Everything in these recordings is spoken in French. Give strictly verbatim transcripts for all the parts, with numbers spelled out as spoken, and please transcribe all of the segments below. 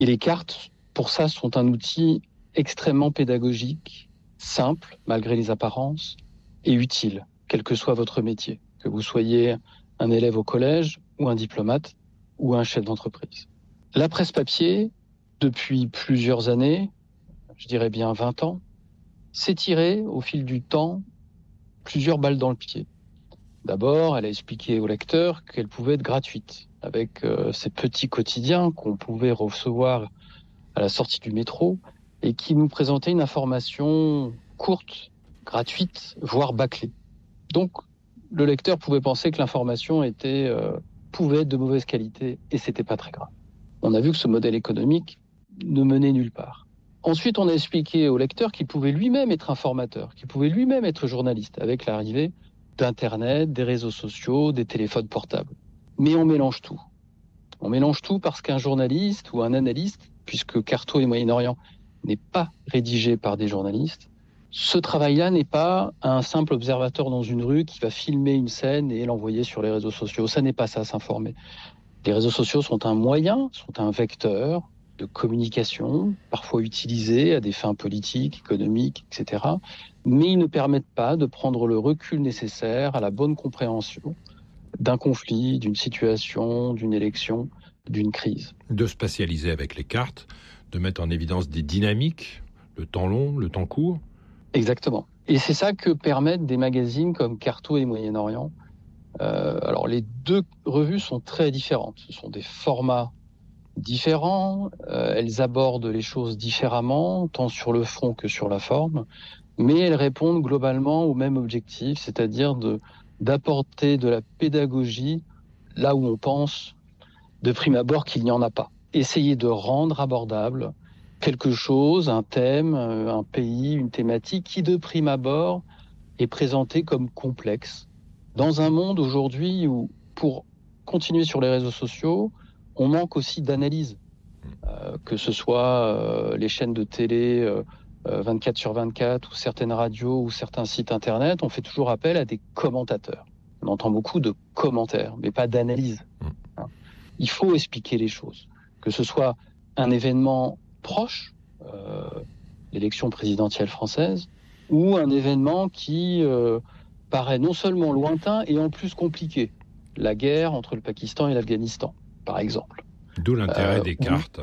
Et les cartes, pour ça, sont un outil extrêmement pédagogique, simple, malgré les apparences, et utile, quel que soit votre métier, que vous soyez un élève au collège ou un diplomate ou un chef d'entreprise. La presse papier, depuis plusieurs années, je dirais bien vingt ans, s'est tirée au fil du temps plusieurs balles dans le pied. D'abord, elle a expliqué aux lecteurs qu'elle pouvait être gratuite, avec euh, ces petits quotidiens qu'on pouvait recevoir à la sortie du métro et qui nous présentaient une information courte, gratuite, voire bâclée. Donc, le lecteur pouvait penser que l'information était, euh, pouvait être de mauvaise qualité et c'était pas très grave. On a vu que ce modèle économique ne menait nulle part. Ensuite, on a expliqué au lecteur qu'il pouvait lui-même être informateur, qu'il pouvait lui-même être journaliste avec l'arrivée d'Internet, des réseaux sociaux, des téléphones portables. Mais on mélange tout. On mélange tout parce qu'un journaliste ou un analyste, puisque Carto et Moyen-Orient n'est pas rédigé par des journalistes, ce travail-là n'est pas un simple observateur dans une rue qui va filmer une scène et l'envoyer sur les réseaux sociaux. Ça n'est pas ça, s'informer. Les réseaux sociaux sont un moyen, sont un vecteur de communication, parfois utilisé à des fins politiques, économiques, et cetera. Mais ils ne permettent pas de prendre le recul nécessaire à la bonne compréhension d'un conflit, d'une situation, d'une élection, d'une crise. De spatialiser avec les cartes, de mettre en évidence des dynamiques, le temps long, le temps court. Exactement. Et c'est ça que permettent des magazines comme Carto et Moyen-Orient. Euh, alors les deux revues sont très différentes. Ce sont des formats différents. Euh, elles abordent les choses différemment, tant sur le fond que sur la forme. Mais elles répondent globalement au même objectif, c'est-à-dire de, d'apporter de la pédagogie là où on pense de prime abord qu'il n'y en a pas. Essayer de rendre abordable quelque chose, un thème, un pays, une thématique qui de prime abord est présenté comme complexe. Dans un monde aujourd'hui où, pour continuer sur les réseaux sociaux, on manque aussi d'analyse, euh, que ce soit euh, les chaînes de télé euh, vingt-quatre sur vingt-quatre ou certaines radios ou certains sites internet, on fait toujours appel à des commentateurs. On entend beaucoup de commentaires, mais pas d'analyse. Hein. Il faut expliquer les choses, que ce soit un événement proche, euh, l'élection présidentielle française, ou un événement qui euh, paraît non seulement lointain et en plus compliqué. La guerre entre le Pakistan et l'Afghanistan, par exemple. D'où l'intérêt euh, des cartes.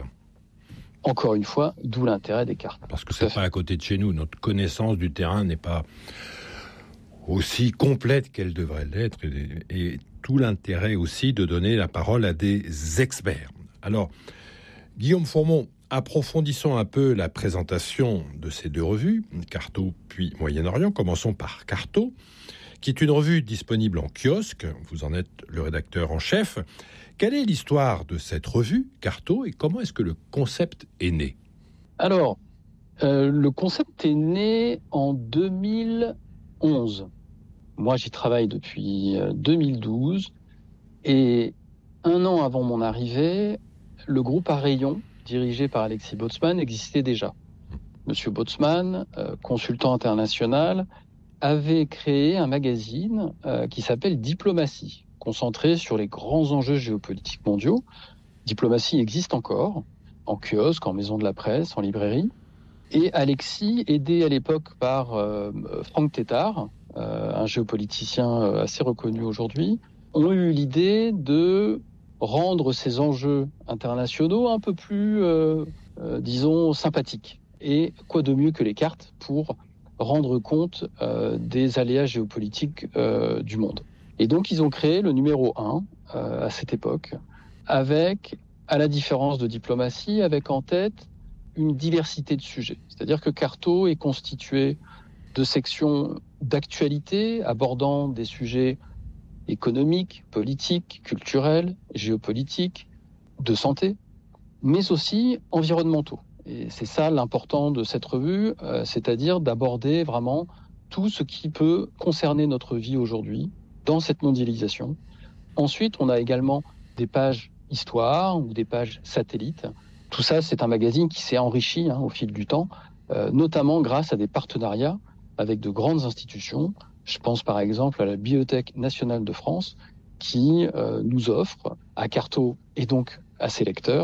Encore une fois, d'où l'intérêt des cartes. Parce que c'est pas à côté de chez nous. Notre connaissance du terrain n'est pas aussi complète qu'elle devrait l'être. Et, et tout l'intérêt aussi de donner la parole à des experts. Alors, Guillaume Fourmont, approfondissons un peu la présentation de ces deux revues, Carto puis Moyen-Orient. Commençons par Carto, qui est une revue disponible en kiosque. Vous en êtes le rédacteur en chef. Quelle est l'histoire de cette revue, Carto, et comment est-ce que le concept est né ? Alors, euh, le concept est né en deux mille onze. Moi, j'y travaille depuis deux mille douze. Et un an avant mon arrivée, le groupe à Rayon, dirigé par Alexis Botsman, existait déjà. Monsieur Botsman, euh, consultant international, avait créé un magazine euh, qui s'appelle Diplomatie, concentré sur les grands enjeux géopolitiques mondiaux. Diplomatie existe encore, en kiosque, en maison de la presse, en librairie. Et Alexis, aidé à l'époque par euh, Franck Tétart, euh, un géopoliticien euh, assez reconnu aujourd'hui, ont eu l'idée de rendre ces enjeux internationaux un peu plus, euh, euh, disons, sympathiques. Et quoi de mieux que les cartes pour rendre compte euh, des aléas géopolitiques euh, du monde. Et donc, ils ont créé le numéro un euh, à cette époque, avec, à la différence de Diplomatie, avec en tête une diversité de sujets. C'est-à-dire que Carto est constitué de sections d'actualité abordant des sujets économiques, politiques, culturels, géopolitiques, de santé, mais aussi environnementaux. Et c'est ça l'important de cette revue, euh, c'est-à-dire d'aborder vraiment tout ce qui peut concerner notre vie aujourd'hui dans cette mondialisation. Ensuite, on a également des pages histoire ou des pages satellites. Tout ça, c'est un magazine qui s'est enrichi hein, au fil du temps, euh, notamment grâce à des partenariats avec de grandes institutions. Je pense par exemple à la Bibliothèque nationale de France qui euh, nous offre, à Carto et donc à ses lecteurs,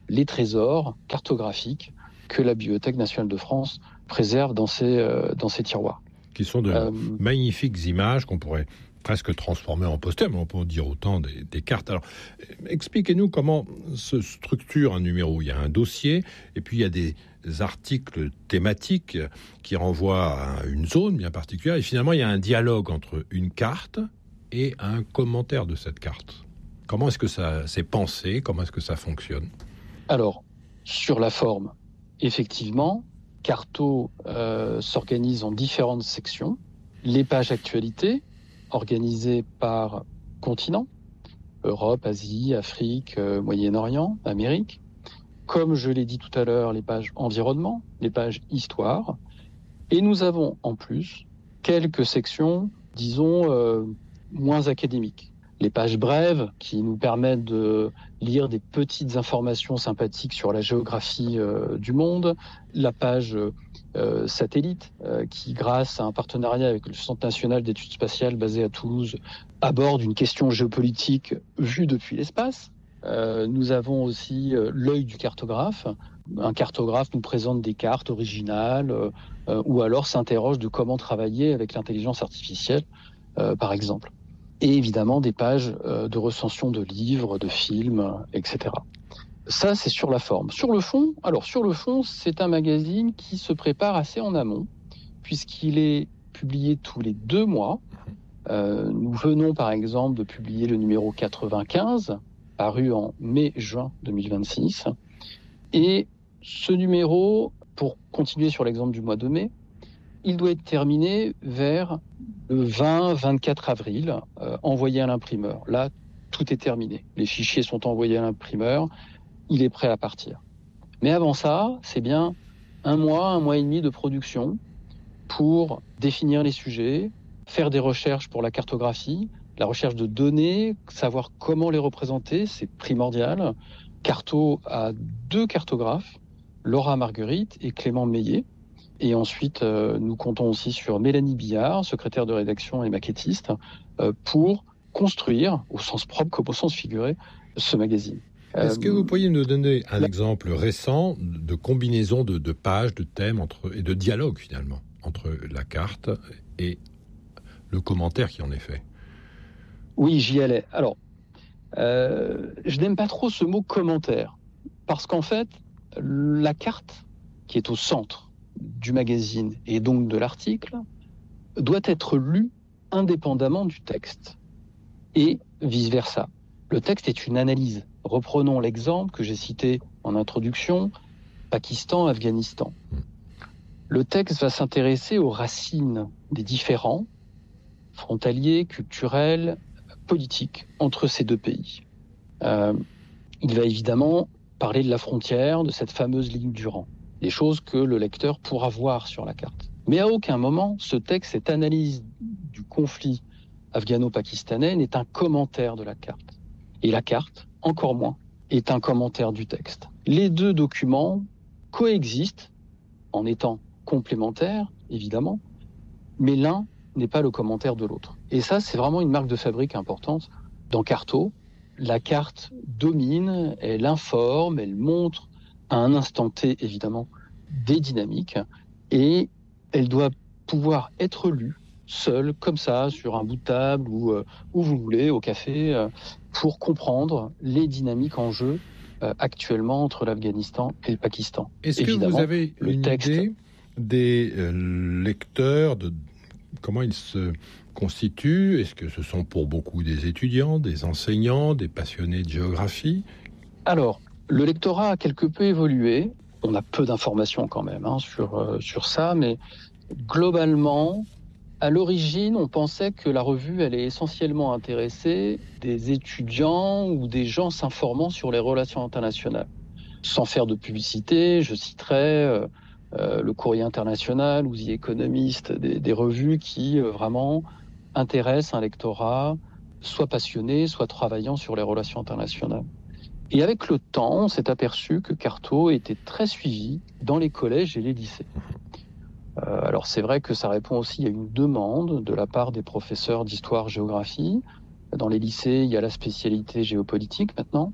les trésors cartographiques que la Bibliothèque nationale de France préserve dans ses, euh, dans ses tiroirs. Qui sont de euh, magnifiques images qu'on pourrait presque transformer en poster, mais on peut dire autant des, des cartes. Alors, expliquez-nous comment se structure un numéro. Il y a un dossier, et puis il y a des articles thématiques qui renvoient à une zone bien particulière, et finalement il y a un dialogue entre une carte et un commentaire de cette carte. Comment est-ce que ça s'est pensé? Comment est-ce que ça fonctionne? Alors, sur la forme, effectivement, Carto euh, s'organise en différentes sections. Les pages actualités, organisées par continent, Europe, Asie, Afrique, euh, Moyen-Orient, Amérique. Comme je l'ai dit tout à l'heure, les pages environnement, les pages histoire. Et nous avons en plus quelques sections, disons, euh, moins académiques. Les pages brèves qui nous permettent de lire des petites informations sympathiques sur la géographie euh, du monde. La page euh, satellite euh, qui, grâce à un partenariat avec le Centre national d'études spatiales basé à Toulouse, aborde une question géopolitique vue depuis l'espace. Euh, nous avons aussi euh, l'œil du cartographe. Un cartographe nous présente des cartes originales euh, euh, ou alors s'interroge de comment travailler avec l'intelligence artificielle, euh, par exemple. Et évidemment des pages euh, de recension de livres, de films, et cetera. Ça, c'est sur la forme. Sur le fond, alors sur le fond, c'est un magazine qui se prépare assez en amont, puisqu'il est publié tous les deux mois. Euh, nous venons par exemple de publier le numéro quatre-vingt-quinze, paru en mai-juin deux mille vingt-six. Et ce numéro, pour continuer sur l'exemple du mois de mai, il doit être terminé vers le vingt vingt-quatre avril, euh, envoyé à l'imprimeur. Là, tout est terminé. Les fichiers sont envoyés à l'imprimeur, il est prêt à partir. Mais avant ça, c'est bien un mois, un mois et demi de production pour définir les sujets, faire des recherches pour la cartographie, la recherche de données, savoir comment les représenter, c'est primordial. Carto a deux cartographes, Laura Marguerite et Clément Meillet. Et ensuite, euh, nous comptons aussi sur Mélanie Billard, secrétaire de rédaction et maquettiste, euh, pour construire, au sens propre comme au sens figuré, ce magazine. Est-ce que vous pourriez nous donner un euh, exemple récent de combinaison de, de pages, de thèmes entre, et de dialogue finalement entre la carte et le commentaire qui en est fait? Oui, j'y allais. Alors, euh, je n'aime pas trop ce mot commentaire, parce qu'en fait, la carte qui est au centre du magazine et donc de l'article doit être lue indépendamment du texte et vice-versa. Le texte est une analyse. Reprenons l'exemple que j'ai cité en introduction, Pakistan, Afghanistan. Le texte va s'intéresser aux racines des différends frontaliers, culturels, politiques entre ces deux pays. Euh, il va évidemment parler de la frontière, de cette fameuse ligne du rang. Des choses que le lecteur pourra voir sur la carte. Mais à aucun moment, ce texte, cette analyse du conflit afghano-pakistanais n'est un commentaire de la carte. Et la carte, encore moins, est un commentaire du texte. Les deux documents coexistent en étant complémentaires, évidemment, mais l'un n'est pas le commentaire de l'autre. Et ça, c'est vraiment une marque de fabrique importante. Dans Carto, la carte domine, elle informe, elle montre à un instant T, évidemment, des dynamiques, et elle doit pouvoir être lue seule, comme ça, sur un bout de table, ou euh, où vous voulez, au café, euh, pour comprendre les dynamiques en jeu euh, actuellement entre l'Afghanistan et le Pakistan. Est-ce évidemment, que vous avez une texte... idée des euh, lecteurs, de comment ils se constituent? Est-ce que ce sont pour beaucoup des étudiants, des enseignants, des passionnés de géographie? Alors, le lectorat a quelque peu évolué. On a peu d'informations quand même hein, sur, euh, sur ça, mais globalement, à l'origine, on pensait que la revue allait essentiellement intéresser des étudiants ou des gens s'informant sur les relations internationales. Sans faire de publicité, je citerai euh, euh, le Courrier international ou The Economist, des, des revues qui euh, vraiment intéressent un lectorat, soit passionné, soit travaillant sur les relations internationales. Et avec le temps, on s'est aperçu que Carto était très suivi dans les collèges et les lycées. Euh, alors c'est vrai que ça répond aussi à une demande de la part des professeurs d'histoire-géographie. Dans les lycées, il y a la spécialité géopolitique maintenant.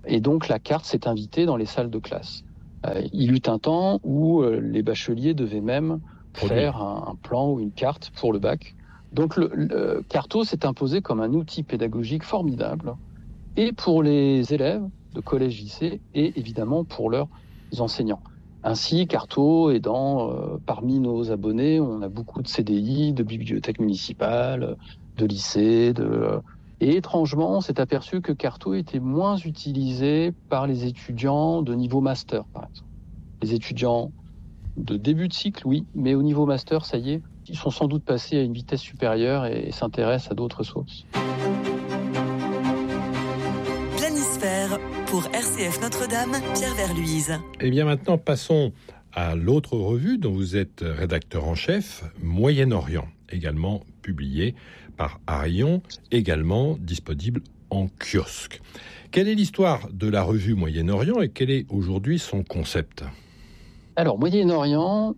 Et donc la carte s'est invitée dans les salles de classe. Euh, il eut un temps où euh, les bacheliers devaient même Produire. faire un, un plan ou une carte pour le bac. Donc le, le Carto s'est imposé comme un outil pédagogique formidable, et pour les élèves de collège-lycée, et évidemment pour leurs enseignants. Ainsi, Carto est dans, euh, parmi nos abonnés, on a beaucoup de C D I, de bibliothèques municipales, de lycées, de... Euh, et étrangement, on s'est aperçu que Carto était moins utilisé par les étudiants de niveau master, par exemple. Les étudiants de début de cycle, oui, mais au niveau master, ça y est, ils sont sans doute passés à une vitesse supérieure et s'intéressent à d'autres sources. Planisphère pour R C F Notre-Dame, Pierre Verluise. Eh bien maintenant, passons à l'autre revue dont vous êtes rédacteur en chef, Moyen-Orient, également publié par Arion, également disponible en kiosque. Quelle est l'histoire de la revue Moyen-Orient et quel est aujourd'hui son concept ? Alors, Moyen-Orient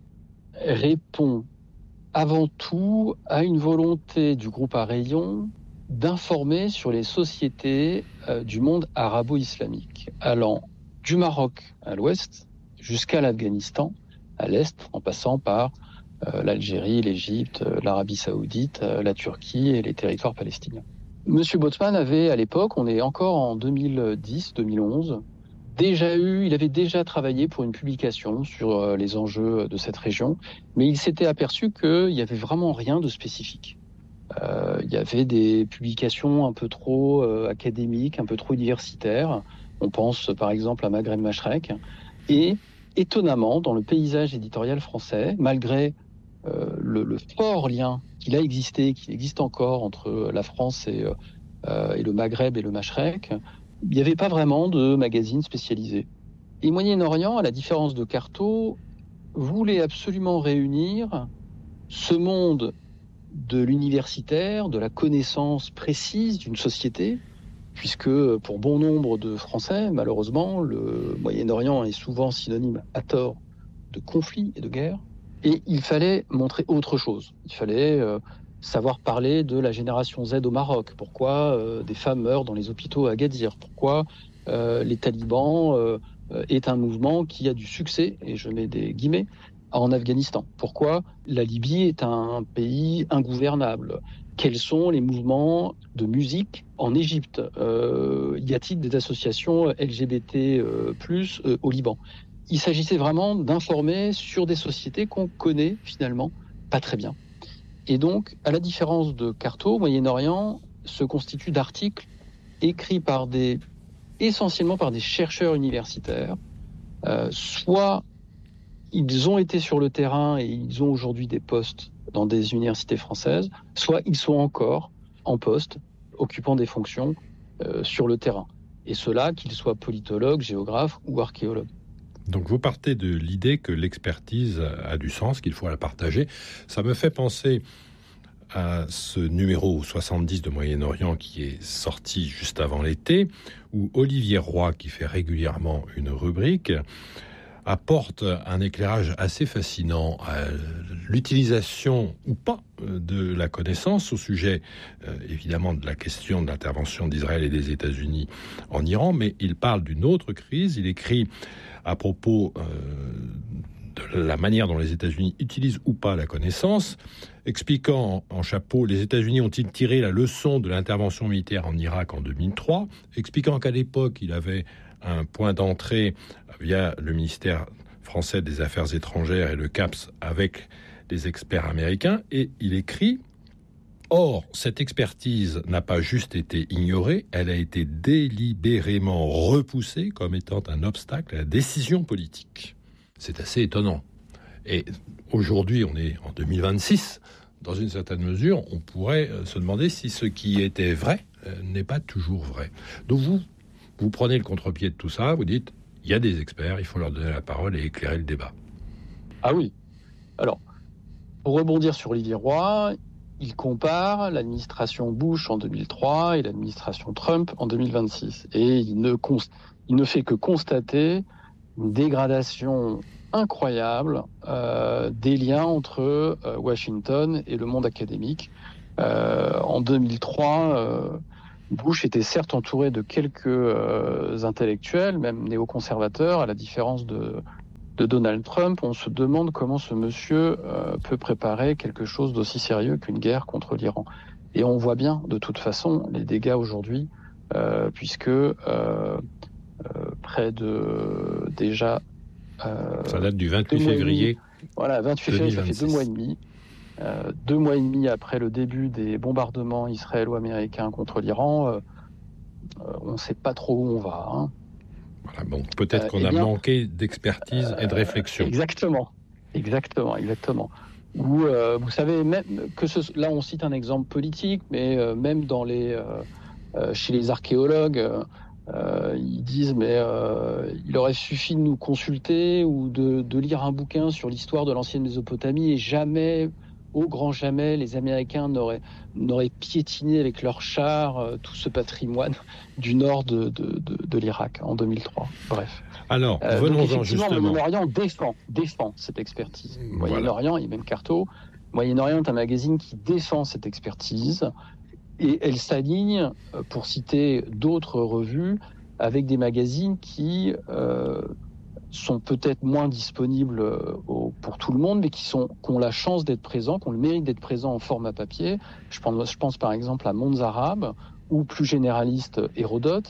répond avant tout à une volonté du groupe Arion d'informer sur les sociétés euh, du monde arabo-islamique, allant du Maroc à l'ouest jusqu'à l'Afghanistan à l'est, en passant par euh, l'Algérie, l'Égypte, euh, l'Arabie saoudite, euh, la Turquie et les territoires palestiniens. Monsieur Botsman avait à l'époque, on est encore en deux mille dix deux mille onze, déjà eu, il avait déjà travaillé pour une publication sur euh, les enjeux de cette région, mais il s'était aperçu qu'il n'y avait vraiment rien de spécifique. Euh, il y avait des publications un peu trop euh, académiques, un peu trop universitaires. On pense par exemple à Maghreb Mashrek. Et étonnamment, dans le paysage éditorial français, malgré euh, le, le fort lien qu'il a existé, qu'il existe encore entre la France et, euh, et le Maghreb et le Mashrek, il n'y avait pas vraiment de magazines spécialisés. Et Moyen-Orient, à la différence de Carto, voulait absolument réunir ce monde de l'universitaire, de la connaissance précise d'une société, puisque pour bon nombre de Français, malheureusement, le Moyen-Orient est souvent synonyme, à tort, de conflit et de guerre. Et il fallait montrer autre chose. Il fallait euh, savoir parler de la génération Z au Maroc. Pourquoi euh, des femmes meurent dans les hôpitaux à Agadir. Pourquoi euh, les talibans euh, est un mouvement qui a du succès, et je mets des guillemets, en Afghanistan. Pourquoi la Libye est un pays ingouvernable. Quels sont les mouvements de musique en Égypte? euh, Y a-t-il des associations L G B T euh, plus euh, au Liban? Il s'agissait vraiment d'informer sur des sociétés qu'on connaît finalement pas très bien. Et donc, à la différence de Carto, Moyen-Orient se constitue d'articles écrits par des, essentiellement par des chercheurs universitaires, euh, soit ils ont été sur le terrain et ils ont aujourd'hui des postes dans des universités françaises, soit ils sont encore en poste, occupant des fonctions euh, sur le terrain. Et cela, qu'ils soient politologues, géographes ou archéologues. Donc vous partez de l'idée que l'expertise a du sens, qu'il faut la partager. Ça me fait penser à ce numéro soixante-dix de Moyen-Orient qui est sorti juste avant l'été, où Olivier Roy, qui fait régulièrement une rubrique, apporte un éclairage assez fascinant à l'utilisation ou pas de la connaissance au sujet euh, évidemment de la question de l'intervention d'Israël et des États-Unis en Iran, mais il parle d'une autre crise. Il écrit à propos euh, de la manière dont les États-Unis utilisent ou pas la connaissance, expliquant en chapeau les États-Unis ont-ils tiré la leçon de l'intervention militaire en Irak en deux mille trois, expliquant qu'à l'époque il avait un point d'entrée via le ministère français des Affaires étrangères et le CAPS avec les experts américains, et il écrit « Or, cette expertise n'a pas juste été ignorée, elle a été délibérément repoussée comme étant un obstacle à la décision politique. » C'est assez étonnant. Et aujourd'hui, on est en deux mille vingt-six, dans une certaine mesure, on pourrait se demander si ce qui était vrai n'est pas toujours vrai. Donc vous, vous prenez le contre-pied de tout ça, vous dites, il y a des experts, il faut leur donner la parole et éclairer le débat. Ah oui. Alors, pour rebondir sur Olivier Roy, il compare l'administration Bush en deux mille trois et l'administration Trump en deux mille vingt-six. Et il ne, const... il ne fait que constater une dégradation incroyable euh, des liens entre euh, Washington et le monde académique. Euh, en deux mille trois, euh, Bush était certes entouré de quelques euh, intellectuels, même néoconservateurs, à la différence de, de Donald Trump. On se demande comment ce monsieur euh, peut préparer quelque chose d'aussi sérieux qu'une guerre contre l'Iran. Et on voit bien, de toute façon, les dégâts aujourd'hui, euh, puisque euh, euh, près de déjà... Euh, ça date du vingt-huit février. Voilà, vingt-huit février, ça fait deux mois et demi. Euh, deux mois et demi après le début des bombardements israélo-américains contre l'Iran, euh, euh, on ne sait pas trop où on va. Hein. Voilà, bon, peut-être euh, qu'on a bien, manqué d'expertise euh, et de réflexion. Exactement, exactement, exactement. Ou euh, vous savez, même que ce, là on cite un exemple politique, mais euh, même dans les, euh, euh, chez les archéologues, euh, ils disent mais euh, il aurait suffi de nous consulter ou de, de lire un bouquin sur l'histoire de l'ancienne Mésopotamie et jamais, au grand jamais, les Américains n'auraient, n'auraient piétiné avec leurs chars euh, tout ce patrimoine du nord de, de, de, de l'Irak en deux mille trois. Bref. Alors, euh, venons-en justement. Le Moyen-Orient défend, défend cette expertise. Voilà. Moyen-Orient, et même Carto, Moyen-Orient est un magazine qui défend cette expertise et elle s'aligne, pour citer d'autres revues, avec des magazines qui euh, sont peut-être moins disponibles au, pour tout le monde, mais qui, sont, qui ont la chance d'être présents, qui ont le mérite d'être présents en format papier. Je pense, je pense par exemple à Mondes Arabes, ou plus généraliste Hérodote,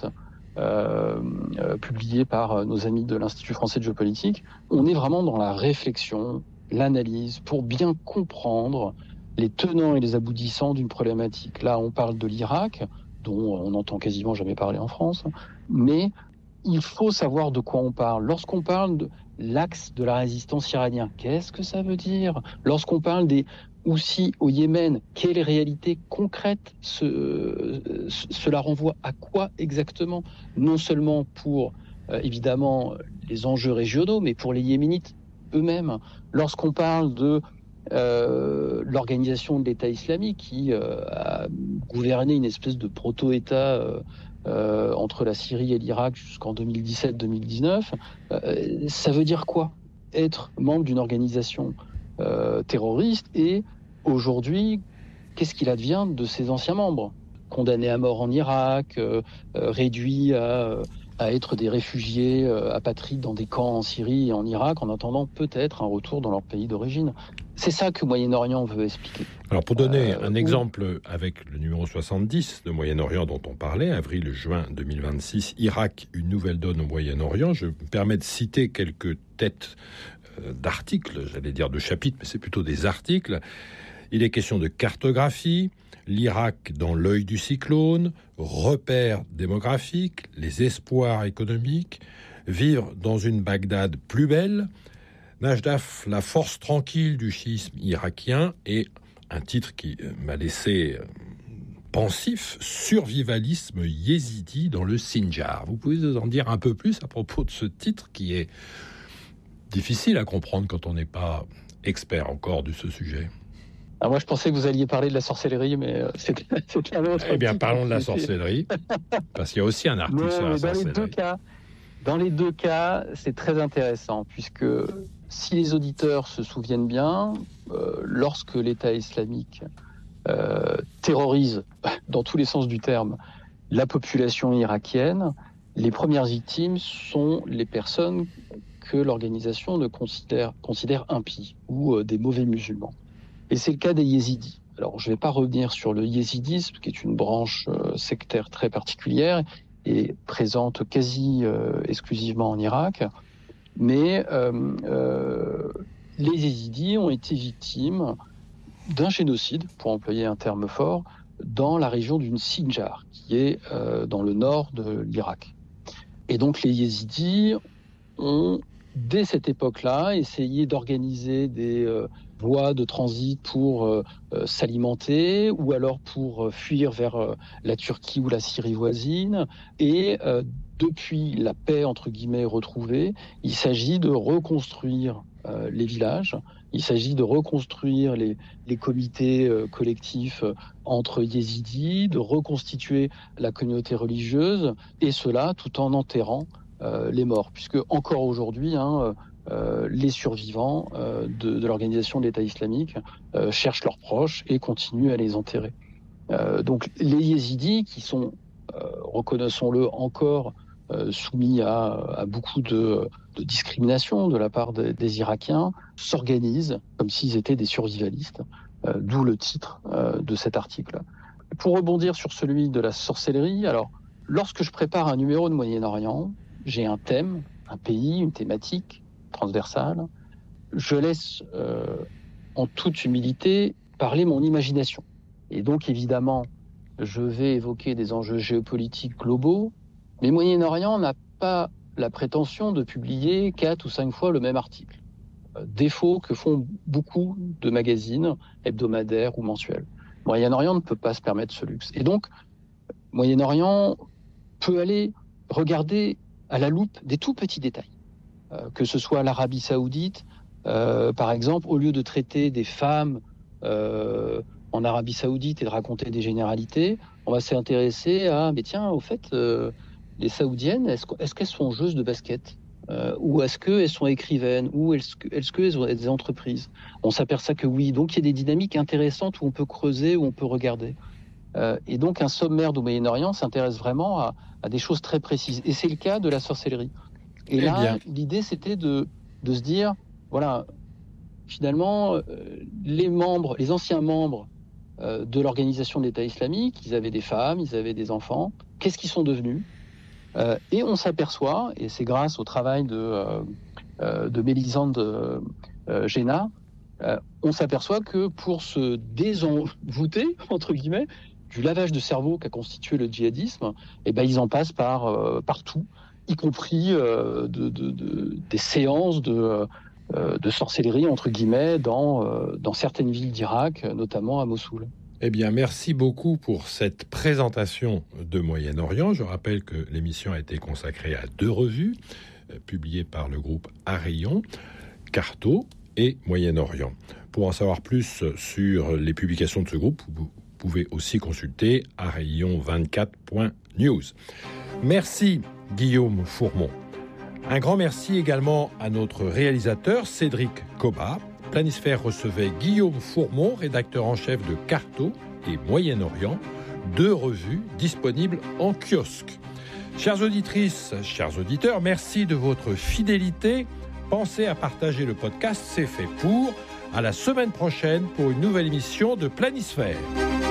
euh, euh, publié par nos amis de l'Institut français de géopolitique. On est vraiment dans la réflexion, l'analyse, pour bien comprendre les tenants et les aboutissants d'une problématique. Là, on parle de l'Irak, dont on n'entend quasiment jamais parler en France, mais il faut savoir de quoi on parle. Lorsqu'on parle de l'axe de la résistance iranien, qu'est-ce que ça veut dire ? Lorsqu'on parle des Houthis au Yémen, quelle réalité concrète ce, cela renvoie à quoi exactement ? Non seulement pour, euh, évidemment, les enjeux régionaux, mais pour les Yéménites eux-mêmes. Lorsqu'on parle de euh, l'organisation de l'État islamique qui euh, a gouverné une espèce de proto-État euh, Euh, entre la Syrie et l'Irak jusqu'en deux mille dix-sept deux mille dix-neuf, euh, ça veut dire quoi ? Être membre d'une organisation euh, terroriste et aujourd'hui, qu'est-ce qu'il advient de ses anciens membres ? Condamnés à mort en Irak, euh, euh, réduits à, à être des réfugiés euh, apatrides dans des camps en Syrie et en Irak en attendant peut-être un retour dans leur pays d'origine. C'est ça que Moyen-Orient veut expliquer. Alors pour donner euh, un exemple avec le numéro soixante-dix de Moyen-Orient dont on parlait, avril-juin deux mille vingt-six, Irak, une nouvelle donne au Moyen-Orient, je me permets de citer quelques têtes euh, d'articles, j'allais dire de chapitres, mais c'est plutôt des articles. Il est question de cartographie, l'Irak dans l'œil du cyclone, repères démographiques, les espoirs économiques, vivre dans une Bagdad plus belle, Najdaf, la force tranquille du chiisme irakien, et un titre qui m'a laissé pensif, survivalisme yézidi dans le Sinjar. Vous pouvez nous en dire un peu plus à propos de ce titre qui est difficile à comprendre quand on n'est pas expert encore de ce sujet. Alors moi, je pensais que vous alliez parler de la sorcellerie, mais c'est, c'est un autre. Eh bien, parlons de la sorcellerie, parce qu'il y a aussi un article non, sur la dans sorcellerie. Les deux cas, dans les deux cas, c'est très intéressant, puisque si les auditeurs se souviennent bien, euh, lorsque l'État islamique euh, terrorise, dans tous les sens du terme, la population irakienne, les premières victimes sont les personnes que l'organisation ne considère, considère impies ou euh, des mauvais musulmans. Et c'est le cas des yézidis. Alors, je ne vais pas revenir sur le yézidisme, qui est une branche euh, sectaire très particulière et présente quasi euh, exclusivement en Irak. Mais euh, euh, les yézidis ont été victimes d'un génocide, pour employer un terme fort, dans la région du Sinjar, qui est euh, dans le nord de l'Irak. Et donc les yézidis ont, dès cette époque-là, essayé d'organiser des euh, voies de transit pour euh, euh, s'alimenter ou alors pour euh, fuir vers euh, la Turquie ou la Syrie voisine. Et euh, depuis la paix, entre guillemets, retrouvée, il s'agit de reconstruire euh, les villages, il s'agit de reconstruire les, les comités euh, collectifs euh, entre yézidis, de reconstituer la communauté religieuse, et cela tout en enterrant euh, les morts. Puisque encore aujourd'hui, hein, euh, les survivants euh, de, de l'organisation de l'État islamique euh, cherchent leurs proches et continuent à les enterrer. Euh, donc les yézidis, qui sont reconnaissons-le, encore euh, soumis à, à beaucoup de, de discrimination de la part de, des Irakiens, s'organisent comme s'ils étaient des survivalistes, euh, d'où le titre euh, de cet article. Pour rebondir sur celui de la sorcellerie, alors, lorsque je prépare un numéro de Moyen-Orient, j'ai un thème, un pays, une thématique transversale. Je laisse, euh, en toute humilité, parler mon imagination. Et donc, évidemment, je vais évoquer des enjeux géopolitiques globaux, mais Moyen-Orient n'a pas la prétention de publier quatre ou cinq fois le même article. Euh, défaut que font beaucoup de magazines hebdomadaires ou mensuels. Moyen-Orient ne peut pas se permettre ce luxe. Et donc, Moyen-Orient peut aller regarder à la loupe des tout petits détails. Euh, que ce soit l'Arabie Saoudite, euh, par exemple, au lieu de traiter des femmes euh, en Arabie Saoudite et de raconter des généralités, on va s'intéresser à, mais tiens, au fait, euh, les Saoudiennes, est-ce, est-ce qu'elles sont joueuses de basket euh, ou est-ce qu'elles sont écrivaines ou est-ce, que, est-ce qu'elles ont des entreprises? On s'aperçoit que oui, donc il y a des dynamiques intéressantes où on peut creuser, où on peut regarder. Euh, et donc un sommaire du Moyen-Orient s'intéresse vraiment à, à des choses très précises. Et c'est le cas de la sorcellerie. Et eh là, bien. l'idée, c'était de, de se dire, voilà, finalement, euh, les membres, les anciens membres euh, de l'organisation de l'État islamique, ils avaient des femmes, ils avaient des enfants. Qu'est-ce qu'ils sont devenus? euh, Et on s'aperçoit, et c'est grâce au travail de, euh, de Mélisande euh, Géna, euh, on s'aperçoit que pour se désenvoûter, entre guillemets, du lavage de cerveau qu'a constitué le djihadisme, eh ben, ils en passent par, euh, partout, y compris euh, de, de, de, des séances de, euh, de sorcellerie, entre guillemets, dans, euh, dans certaines villes d'Irak, notamment à Mossoul. Eh bien, merci beaucoup pour cette présentation de Moyen-Orient. Je rappelle que l'émission a été consacrée à deux revues, euh, publiées par le groupe Arayon, Carto et Moyen-Orient. Pour en savoir plus sur les publications de ce groupe, vous pouvez aussi consulter arayon vingt-quatre point news. Merci Guillaume Fourmont. Un grand merci également à notre réalisateur Cédric Cobat. Planisphère recevait Guillaume Fourmont, rédacteur en chef de Carto et Moyen-Orient, deux revues disponibles en kiosque. Chères auditrices, chers auditeurs, merci de votre fidélité. Pensez à partager le podcast, c'est fait pour. À la semaine prochaine pour une nouvelle émission de Planisphère.